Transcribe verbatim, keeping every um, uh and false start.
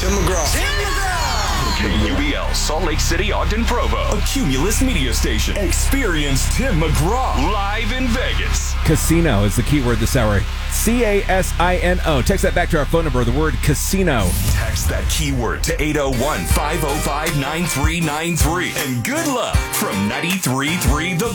Tim McGraw. Tim McGraw. K U B L, Salt Lake City, Ogden, Provo. A Cumulus media station. Experience Tim McGraw live in Vegas. Casino is the keyword this hour. C A S I N O. Text that back to our phone number, the word casino. Text that keyword to eight oh one, five oh five, nine three nine three. And good luck from ninety-three point three The